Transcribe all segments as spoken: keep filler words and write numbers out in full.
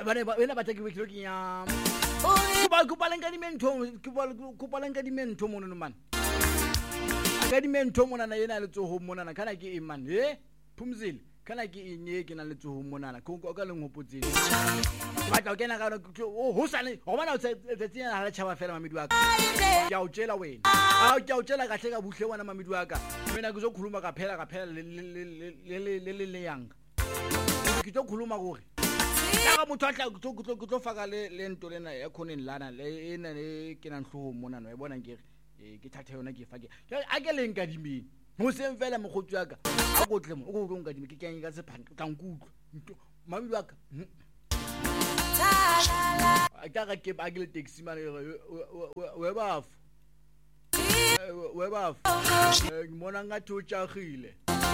bana bana ba take wiki looking yam kuba kupala ngadimento kuba kupala ngadimento mona no man ngadimento mona na yena le tsoho mona na kana ke iman he phumzile kana ke inye ke na le tsoho mona na go ka le ngopotsile ba tla kena ka o hosane go bana o tsetsia ha le tshaba fela mamedi wa ka ya o tshela wena a ke o tshela ka hleka buhle wana mamedi wa ka mina ke zo khuluma ka phela ka phela le le le le yang ke tlo khuluma gore ka motho tla go tlo faka le lento lena ya khoneng lana le ena le ke nang hloho mona no e bona ke ke thatha yona ke fa ke a ke leng ka dimeng mo se mfela mo khotsi ka a go tle mo go go ngadime ke keng ka se phanta tla nkutlo mamedi wa ka a ka ga ke ba ke le taxi mane we baf we baf mona ngathi o tshagile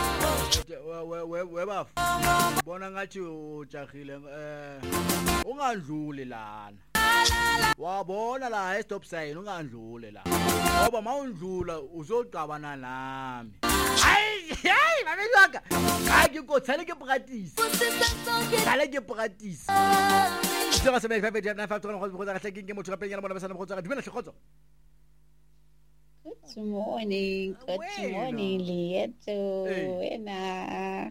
we baf bona ngathi o tshagile eh ungandluli lana wabona la e stop sign ungandlule la ngoba mawundlula uzogcabana nami hayi hayi mamedi wa ka a ke go tsale ke practice tsale ke practice tsaka se me fa fa na fa tsona go go tsa ke ke motho ka pele ya bona ba sana go tsaka dumela hlekotso. Good morning, good morning, Lieto. Ena.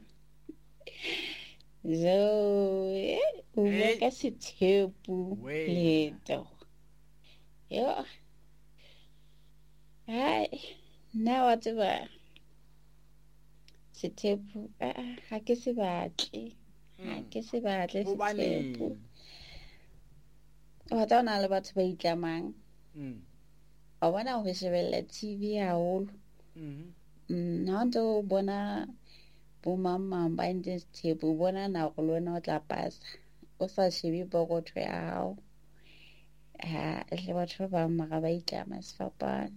Zo, uwe ka sethepu Lieto. Yo. Hai, na wa tseba. Sethepu a ha ke se batle. Ha ke se batle sethepu. Wa tsana le batho ba itlamang. Mm. I wanna ho shebella T V haholo. Mhm. Na ntse bona bo mama ba ntse thepu bona na go lona o tla pasa. O sa shebe bogotho ya hao. Ha le batho ba mara ba itlama sefapana.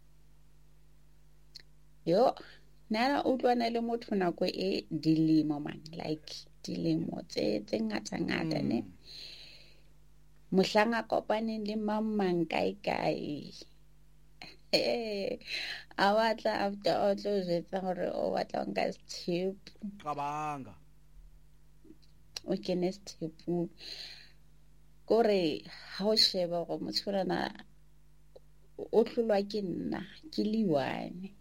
Yo, nana utlwana le motho nako e dilemo man, like dilemo tse tse ngata ngata ne. Mohlanga kopaneng le mamang kai kai. Eh, a batla after all tlo jetsa gore o batla nka step qabanga o kene step gore ha o sheba go motshorana o tlolwa ke nna ke liwane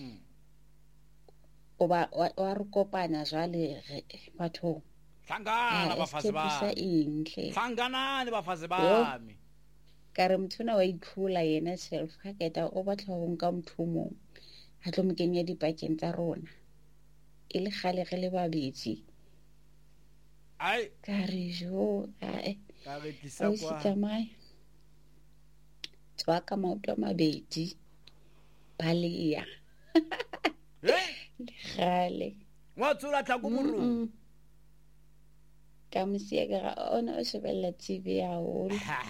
o ba wa re kopanya jwale batho hlangana bafazi ba hlangana le bafazi ba mi kare mthuna wa itlhola yena self ga keta o batla go nka mthumong ha tlo mkenya dipakeng tsa rona e le gale ge le babedi ai kare jo ai kare tlisa kwa tsamai tswa ka maoto mabedi baleya eh gale wa tsula tla go morung ka mosiega ga ona o shebella T V haholo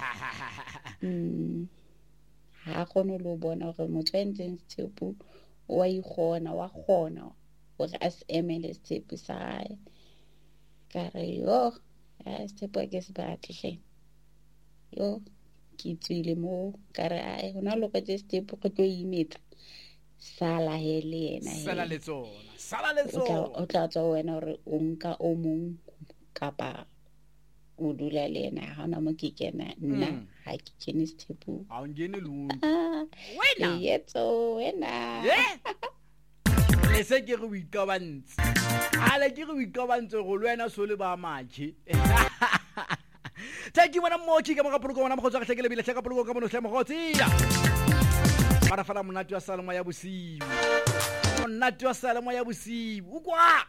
mm ha gone lo bona gore motho entseng stepu wa igona wa gona gore as M L stepu sa hae kare yo a stepu ke se batle yo ke tswile mo kare ai hona lo ka stepu go tlo imetsa sala hele yena sala le tsona sala le tsona o tla tswa wena gore o nka o mong kapa o dula le ena ha ona mo ke kena nna ha ke kene stepu a o ngene lungu wena yetso wena le se ke go ikabantse ale ke go ikabantse go lwena so le ba matšhe thank you bona mochi ka mo ga program na mo go tsaka tlekele bile tsaka program ka mo no tlemo go tsia para fala monate wa salmo ya bosibu monate wa salmo ya bosibu ukwa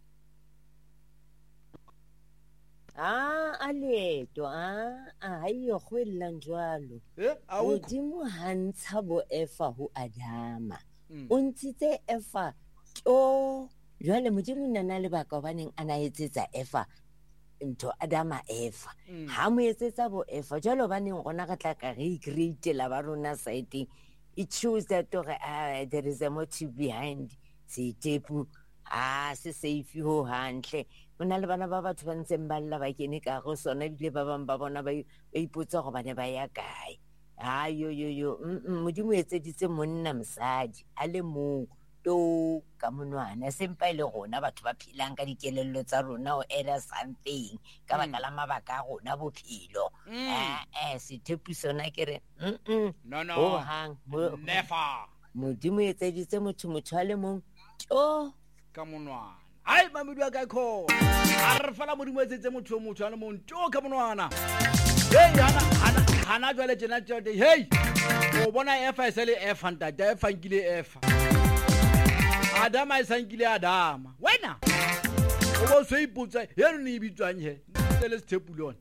Ah, Lieto, ah, a yo khwellang jwalo. Eh, a o dimo hantsha bo efa ho Adama. O ntshitse efa to jwale modimo nna le baka baneng ana etsetsa efa into Adama efa. Ha mo etsetsa bo efa jwalo baneng gona ga tla ka re great la ba rona side. It shows that uh, there is a motive behind se tepu ah se safe ho hantle. Bona le bana ba batho ba ntseng ba lla ba kene ka go sona bile ba bang ba bona ba ipotsa go bane ba ya kae. Ha yo yo yo modimo etseditse monna mosadi a le mo to ka monwana sempa ile gona batho ba philang ka dikelello tsa rona o era something ka baka la mabaka a rona bophelo eh eh sethepu sona ke re mm no no o hang never modimo etseditse motho motho a le mong to ka monwana ai mamedi wa ka kho a re fela modimo etsetse motho motho a le mong to ka monwana hey hana hana hana jwale tjena tjode hey o bona F S L F ntate F nkile F Adama isankile Adama wena o bo se iputsa yeno ni bitswang he tele sethepu lona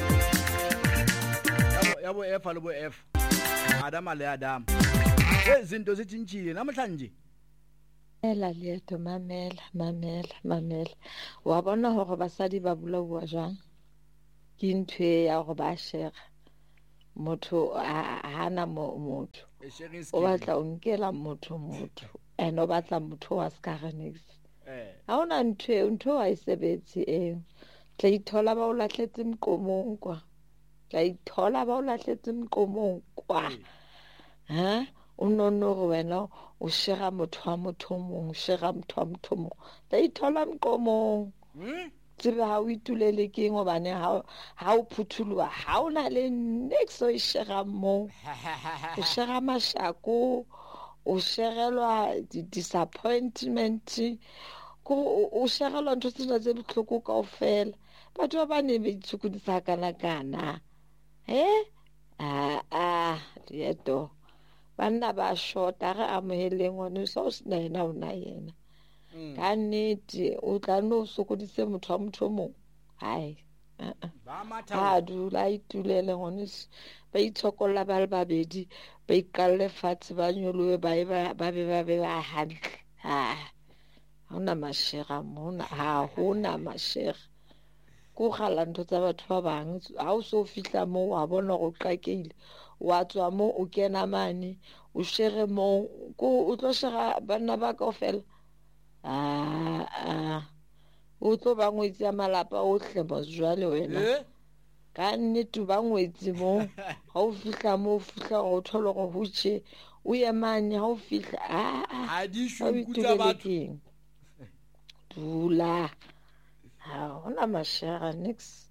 yabo yabo F le bo F Adama le Adama izinto zitshintshile namhlanje ela leeto mamela mamela mamela wa bona hore basadi ba bulawa jwang ke ntwe ya go ba shega motho hana motho o batla o nkela motho motho ene o batla motho wa skaganix eh ha ona ntwe ntwe wa isebetsi e tla ithola ba o latletse mqomong kwa tla ithola ba o latletse mqomong kwa ha o nonno go wena o shega motho wa motho mong o shega motho wa motho mong tla ithola mqomong tsebe ha o itulele ke ngo bane ha ha o phuthulwa ha ona le next o shega mo o shega mashako o shegelwa di disappointment ko o shegelwa ntho tsena tse botlhoko kaofela batho ba bane ba itshukudisa kana kana eh a a dieto banna ba shota ga amoheleng one so sna ena ona yena ka nnete o tla no sokodise motho wa motho mong hai ba dula itulele ngone ba itshokolla ba le babedi ba ikalle fatse ba nyolowe ba ba be ba be ba hantle ha hona mashega mona ha hona mashega go gala ntho tsa batho ba bang ha o so fihla mo wa bona go qakile wa tswa mo o kena mane o shege mo go o tlo shega bana ba kaofela ah ah o tlo ba ngwetsi ya malapa o hlebo jwale wena ka nnete ba ngwetsi mo ha o fihla mo o fihla go thola go hutse o ye mane ha o fihla ah a di shukutsa batho dula ha ona mashega next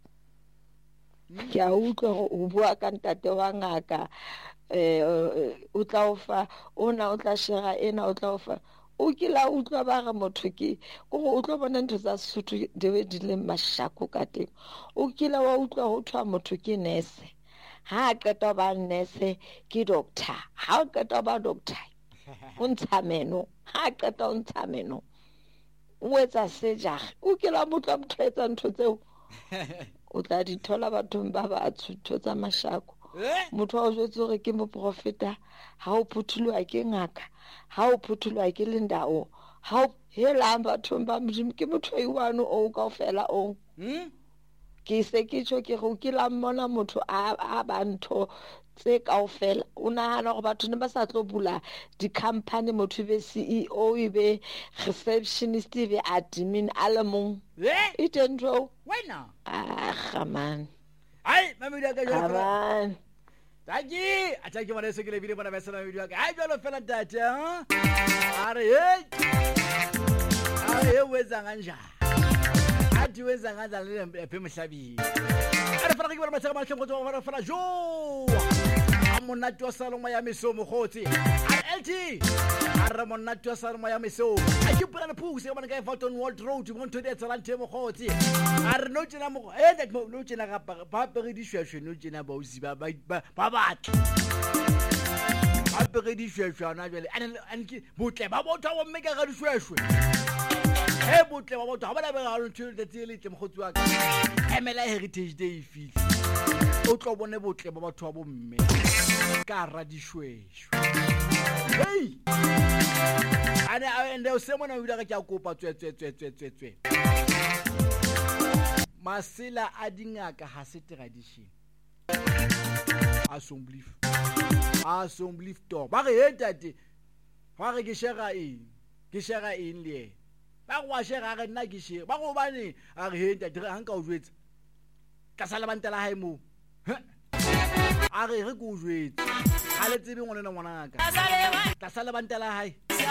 ke a utlwa o bua ka ntate wa ngaka eh o tla ofa ona o tla shega ena o tla ofa o kila utlwa ba ga motho ke go o tlo bona ntho tsa Sotho di be di le mashako ka teng o kila wa utlwa ho thwa motho ke nurse ha qeta ba nurse ke doctor ha qeta ba doctor o ntshameno ha qeta o ntshameno o etsa sejage o kila motho motho etsa ntho tseo o tla di thola bathong ba ba tsutho tsa mashako motho wa o jwetse gore ke mo profeta ha o phuthulwa ke ngaka ha o phuthulwa ke lendao ha o hela bathong ba modimo ke motho e one o ka ofela o ke se ke tšho ke go ke la mmona motho a ba ntho tse kaofela o nagana go batho ne ba sa tlo bula di-company motho be C E O e be receptionist e be admin a le mong e tentro wena ah man ai mamedi ka jwa man Tagi, ataki mwana sekele video bana besa na video ka. Ai jalo fela tate ha. Are hey. Are weza nganja. Ati weza nganja le pe mhlabi. Are fara ke bana besa ba hlongo tsa fara fara jo. Amona twa saloma ya meso mogotsi. Are L T. Are mona twa saloma ya meso. A ke pula na puse bana ka Fulton World Road go ntho de tsala nthe mogotsi. Are no tsena mo e that mo no tsena ga ba pere di shweshwe no tsena ba usi ba ba ba batho ba pere di shweshwe na jwale an ke botle ba botho ba mmeka ga di shweshwe he botle ba botho ba ba ga lo ntho de tsele tle mogotsi wa ka emela heritage day feel o tlo bone botle ba batho ba bomme ka ra di shweshwe hey ane ande o se mona o dira ka kopa tswe tswe tswe tswe tswe tswe masela a dingaka ha se tradition assembly assembly to ba re etate ba re ke shega eng ke shega eng le ba go shega ga nna ke shega ba go bane a re etate re hanka o jwetsa ka sala bantela hae mo a re re go jwetsa ga le tsebe ngwana ngwana ka ka sala bantela hae